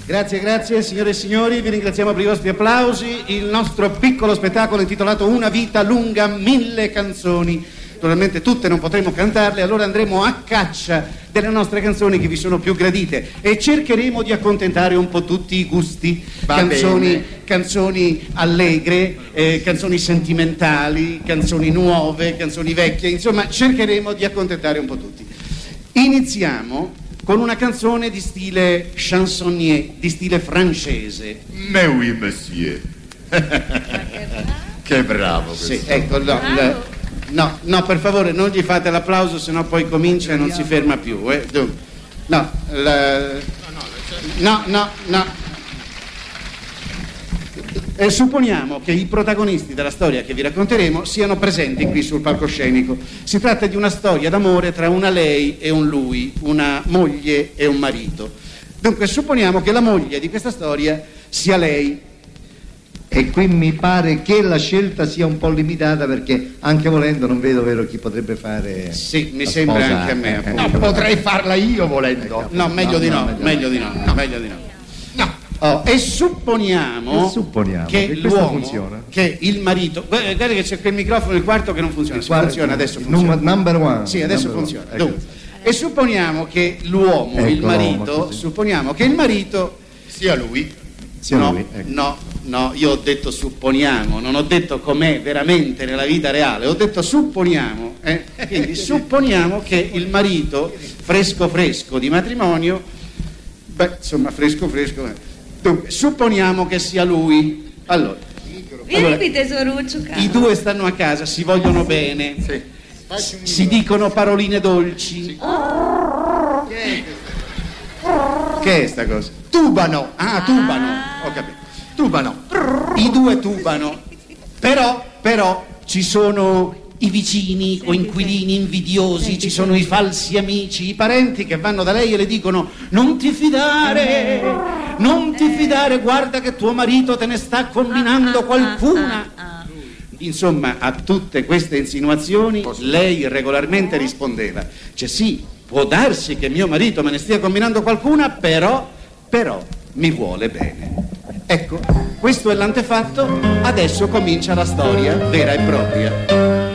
Grazie, signore e signori, vi ringraziamo per i vostri applausi. Il nostro piccolo spettacolo intitolato Una vita lunga, 1000 canzoni. Naturalmente tutte non potremo cantarle, allora andremo a caccia delle nostre canzoni che vi sono più gradite e cercheremo di accontentare un po' tutti i gusti. Canzoni allegre, canzoni sentimentali, canzoni nuove, canzoni vecchie, insomma cercheremo di accontentare un po' tutti. Iniziamo con una canzone di stile chansonnier, di stile francese. Mais oui, monsieur. Che bravo questo. Sì, ecco, no, per favore, non gli fate l'applauso, sennò poi comincia e non si ferma più. No. Supponiamo che i protagonisti della storia che vi racconteremo siano presenti qui sul palcoscenico. Si tratta di una storia d'amore tra una lei e un lui, una moglie e un marito. Dunque supponiamo che la moglie di questa storia sia lei. E qui mi pare che la scelta sia un po' limitata, perché anche volendo non vedo vero chi potrebbe fare. Sì, mi sembra anche a me. No, potrei farla io volendo. No, meglio di no. E supponiamo che l'uomo, funziona. che il marito, guarda che c'è quel microfono nel quarto che non funziona. Funziona, adesso funziona. Number one. Sì, adesso funziona. E supponiamo che l'uomo, il marito, supponiamo che il marito sia lui. No, io ho detto supponiamo, non ho detto com'è veramente nella vita reale, ho detto supponiamo. Quindi supponiamo che il marito fresco di matrimonio, fresco. Dunque, supponiamo che sia lui. Allora, tesoruccio, i due stanno a casa, si vogliono bene, si dicono paroline dolci. Sì. Che è sta cosa? Tubano. Tubano, ho capito. Tubano. I due tubano. Però ci sono i vicini o inquilini invidiosi, ci sono i falsi amici, i parenti che vanno da lei e le dicono non ti fidare, guarda che tuo marito te ne sta combinando qualcuna. Insomma, a tutte queste insinuazioni lei regolarmente rispondeva: cioè sì, può darsi che mio marito me ne stia combinando qualcuna, però mi vuole bene. Ecco, questo è l'antefatto, adesso comincia la storia vera e propria.